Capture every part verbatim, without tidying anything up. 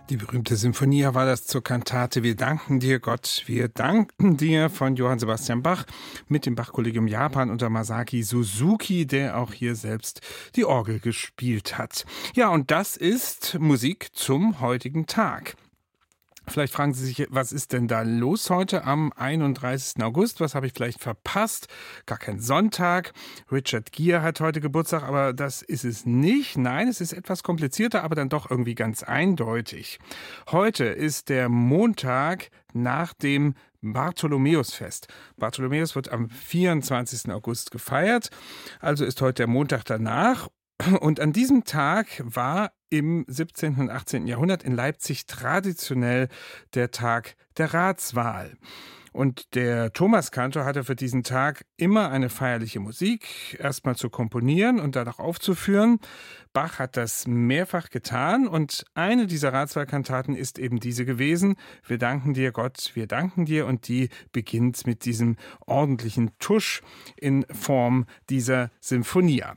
Die berühmte Symphonie war das zur Kantate Wir danken dir, Gott, wir danken dir von Johann Sebastian Bach mit dem Bach-Kollegium Japan unter Masaki Suzuki, der auch hier selbst die Orgel gespielt hat. Ja, und das ist Musik zum heutigen Tag. Vielleicht fragen Sie sich, was ist denn da los heute am einunddreißigsten August? Was habe ich vielleicht verpasst? Gar kein Sonntag. Richard Gere hat heute Geburtstag, aber das ist es nicht. Nein, es ist etwas komplizierter, aber dann doch irgendwie ganz eindeutig. Heute ist der Montag nach dem Bartholomäusfest. Bartholomäus wird am vierundzwanzigsten August gefeiert, also ist heute der Montag danach. Und an diesem Tag war im siebzehnten und achtzehnten Jahrhundert in Leipzig traditionell der Tag der Ratswahl. Und der Thomaskantor hatte für diesen Tag immer eine feierliche Musik, erstmal zu komponieren und dann auch aufzuführen. Bach hat das mehrfach getan und eine dieser Ratswahlkantaten ist eben diese gewesen. Wir danken dir, Gott, wir danken dir, und die beginnt mit diesem ordentlichen Tusch in Form dieser Sinfonia.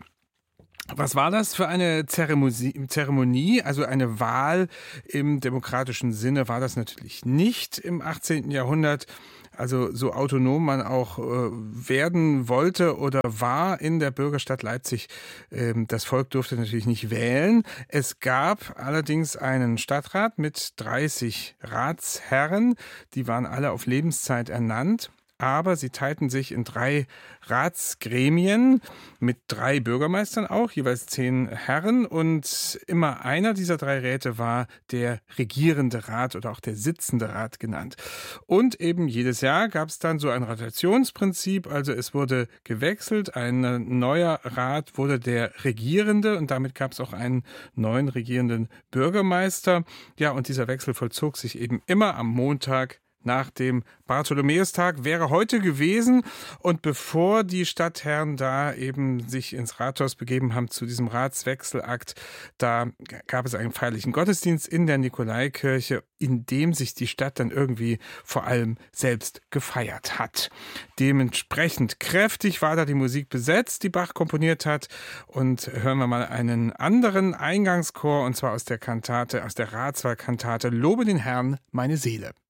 Was war das für eine Zeremonie? Also eine Wahl im demokratischen Sinne war das natürlich nicht im achtzehnten Jahrhundert. Also so autonom man auch äh, werden wollte oder war in der Bürgerstadt Leipzig. Ähm, das Volk durfte natürlich nicht wählen. Es gab allerdings einen Stadtrat mit dreißig Ratsherren. Die waren alle auf Lebenszeit ernannt. Aber sie teilten sich in drei Ratsgremien mit drei Bürgermeistern auch, jeweils zehn Herren. Und immer einer dieser drei Räte war der regierende Rat oder auch der sitzende Rat genannt. Und eben jedes Jahr gab es dann so ein Rotationsprinzip. Also es wurde gewechselt. Ein neuer Rat wurde der regierende und damit gab es auch einen neuen regierenden Bürgermeister. Ja, und dieser Wechsel vollzog sich eben immer am Montag nach dem Bartholomäustag, wäre heute gewesen. Und bevor die Stadtherren da eben sich ins Rathaus begeben haben zu diesem Ratswechselakt, da gab es einen feierlichen Gottesdienst in der Nikolaikirche, in dem sich die Stadt dann irgendwie vor allem selbst gefeiert hat. Dementsprechend kräftig war da die Musik besetzt, die Bach komponiert hat. Und hören wir mal einen anderen Eingangschor, und zwar aus der Kantate, aus der Ratswahlkantate Lobe den Herrn, meine Seele.